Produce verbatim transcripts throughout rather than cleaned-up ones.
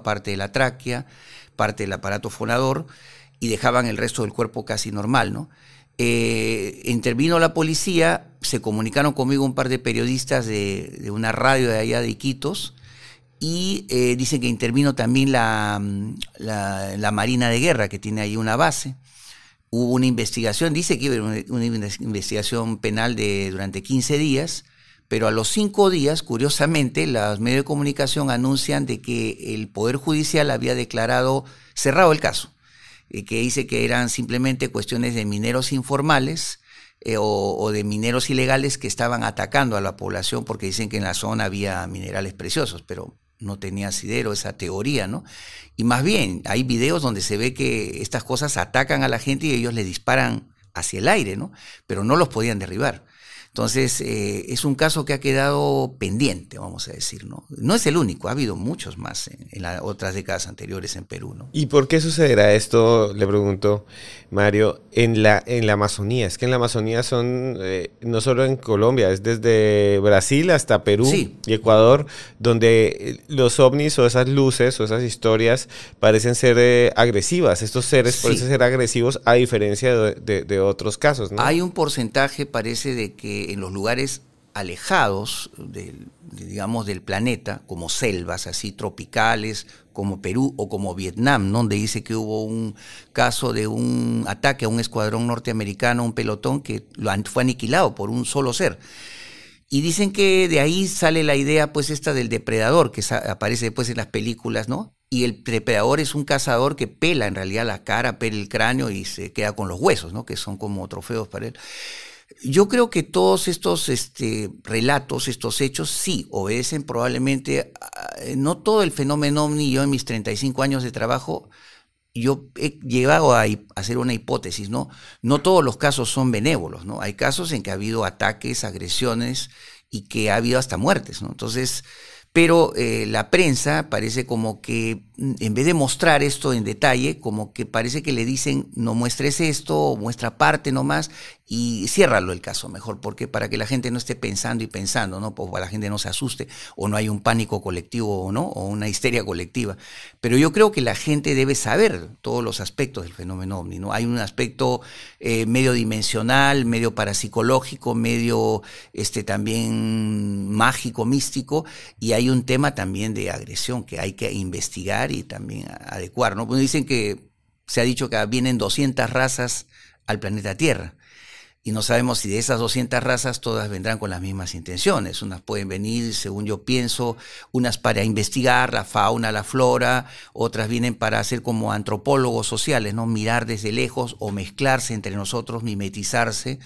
parte de la tráquea, parte del aparato fonador, y dejaban el resto del cuerpo casi normal, ¿no? Eh, intervino la policía, se comunicaron conmigo un par de periodistas de, de una radio de allá de Iquitos, y eh, dicen que intervino también la, la, la Marina de Guerra, que tiene ahí una base. Hubo una investigación, dice que hubo una, una investigación penal de durante quince días, pero a los cinco días, curiosamente, los medios de comunicación anuncian de que el Poder Judicial había declarado cerrado el caso, eh, que dice que eran simplemente cuestiones de mineros informales eh, o, o de mineros ilegales que estaban atacando a la población porque dicen que en la zona había minerales preciosos, pero no tenía asidero esa teoría, ¿no? Y más bien, hay videos donde se ve que estas cosas atacan a la gente y ellos le disparan hacia el aire, ¿no? Pero no los podían derribar. Entonces, eh, es un caso que ha quedado pendiente, vamos a decir, ¿no? No es el único, ha habido muchos más en, en las otras décadas anteriores en Perú, ¿no? ¿Y por qué sucederá esto, le pregunto, Mario, en la, en la Amazonía? Es que en la Amazonía son, eh, no solo en Colombia, es desde Brasil hasta Perú sí. y Ecuador, donde los ovnis o esas luces o esas historias parecen ser eh, agresivas. Estos seres sí. parecen ser agresivos a diferencia de, de, de otros casos, ¿no? Hay un porcentaje, parece, de que en los lugares alejados del, digamos, del planeta, como selvas así tropicales, como Perú o como Vietnam, ¿no? Donde dice que hubo un caso de un ataque a un escuadrón norteamericano, un pelotón que lo fue aniquilado por un solo ser. Y dicen que de ahí sale la idea, pues, esta del depredador, que aparece después en las películas, ¿no? Y el depredador es un cazador que pela en realidad la cara, pela el cráneo y se queda con los huesos, ¿no? Que son como trofeos para él. Yo creo que todos estos este, relatos, estos hechos, sí obedecen probablemente, a, no todo el fenómeno ovni. Yo en mis treinta y cinco años de trabajo, yo he llegado a, a hacer una hipótesis, ¿no? No todos los casos son benévolos, ¿no? Hay casos en que ha habido ataques, agresiones y que ha habido hasta muertes, ¿no? Entonces, pero eh, la prensa parece como que, en vez de mostrar esto en detalle, como que parece que le dicen, no muestres esto, muestra parte nomás, y ciérralo el caso mejor, porque para que la gente no esté pensando y pensando, ¿no? Pues para que la gente no se asuste, o no hay un pánico colectivo, o no, o una histeria colectiva. Pero yo creo que la gente debe saber todos los aspectos del fenómeno ovni, ¿no? Hay un aspecto eh, medio dimensional, medio parapsicológico, medio este, también mágico, místico, y hay un tema también de agresión que hay que investigar y también adecuar, ¿no? Pues dicen que se ha dicho que vienen doscientas razas al planeta Tierra. Y no sabemos si de esas doscientas razas todas vendrán con las mismas intenciones. Unas pueden venir, según yo pienso, unas para investigar la fauna, la flora, otras vienen para ser como antropólogos sociales, ¿no? Mirar desde lejos o mezclarse entre nosotros, mimetizarse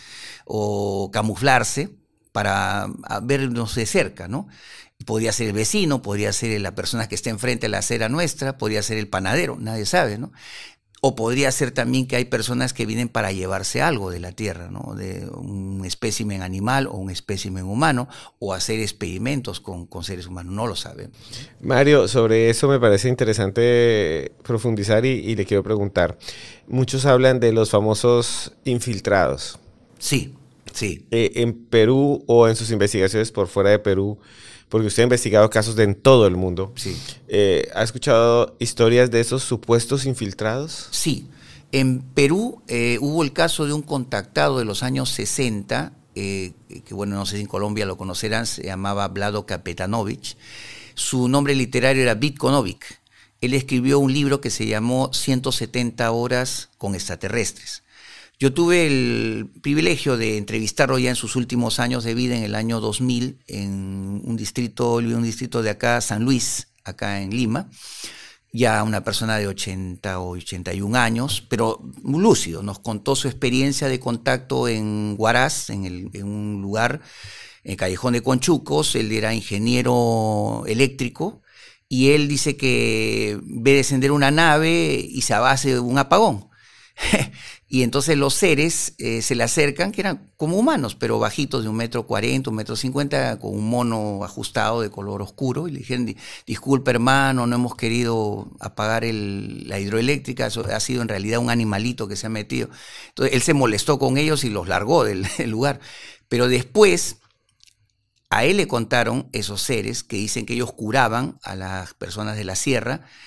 o camuflarse para vernos de cerca, ¿no? Podría ser el vecino, podría ser la persona que está enfrente de la acera nuestra, podría ser el panadero, nadie sabe, ¿no? O podría ser también que hay personas que vienen para llevarse algo de la Tierra, ¿no? De un espécimen animal o un espécimen humano, o hacer experimentos con, con seres humanos, no lo sabemos. Mario, sobre eso me parece interesante profundizar y, y le quiero preguntar. Muchos hablan de los famosos infiltrados. Sí, sí. Eh, en Perú o en sus investigaciones por fuera de Perú, porque usted ha investigado casos de en todo el mundo. Sí. Eh, ¿Ha escuchado historias de esos supuestos infiltrados? Sí. En Perú eh, hubo el caso de un contactado de los años sesenta, eh, que bueno, no sé si en Colombia lo conocerán, se llamaba Vlado Kapetanovich. Su nombre literario era Vitkonovic. Él escribió un libro que se llamó ciento setenta horas con extraterrestres. Yo tuve el privilegio de entrevistarlo ya en sus últimos años de vida, en el año dos mil, en un distrito, un distrito de acá, San Luis, acá en Lima. Ya una persona de ochenta o ochenta y un años, pero muy lúcido. Nos contó su experiencia de contacto en Huaraz, en, el, en un lugar, en el Callejón de Conchucos. Él era ingeniero eléctrico y él dice que ve descender una nave y se hace un apagón. Y entonces los seres eh, se le acercan, que eran como humanos, pero bajitos, de un metro cuarenta, un metro cincuenta, con un mono ajustado de color oscuro, y le dijeron, disculpe hermano, no hemos querido apagar el, la hidroeléctrica, eso ha sido en realidad un animalito que se ha metido. Entonces él se molestó con ellos y los largó del, del lugar. Pero después a él le contaron esos seres que dicen que ellos curaban a las personas de la sierra